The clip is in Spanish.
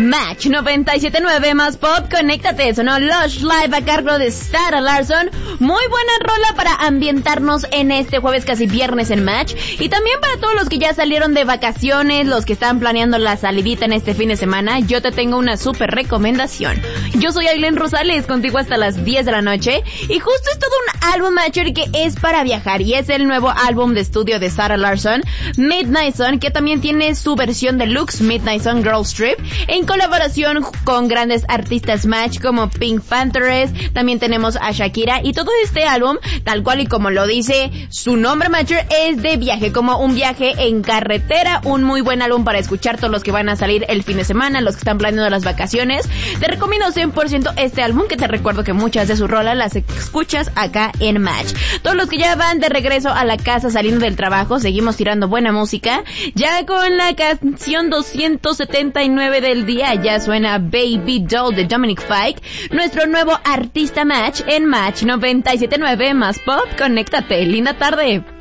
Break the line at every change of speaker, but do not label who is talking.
Match 97.9 más pop, conéctate, sonó Lush Live a cargo de Sarah Larsson. Muy buena rola para ambientarnos en este jueves casi viernes en Match. Y también para todos los que ya salieron de vacaciones, los que están planeando la salidita en este fin de semana, yo te tengo una súper recomendación. Yo soy Aileen Rosales, contigo hasta las 10 de la noche. Y justo es todo un álbum Matcher que es para viajar. Y es el nuevo álbum de estudio de Sarah Larsson, Midnight Sun, que también tiene su versión deluxe, Midnight Sun Girls Trip, en colaboración con grandes artistas Match como Pink Panthers. También tenemos a Shakira, y todo este álbum, tal cual y como lo dice su nombre Matcher, es de viaje, como un viaje en carretera. Un muy buen álbum para escuchar todos los que van a salir el fin de semana, los que están planeando las vacaciones. Te recomiendo 100% este álbum, que te recuerdo que muchas de sus rolas las escuchas acá en Match. Todos los que ya van de regreso a la casa saliendo del trabajo, seguimos tirando buena música. Ya con la canción 279 del día, ya suena Baby Doll de Dominic Fike, nuestro nuevo artista Match en Match 97.9 más pop. Conéctate, linda tarde.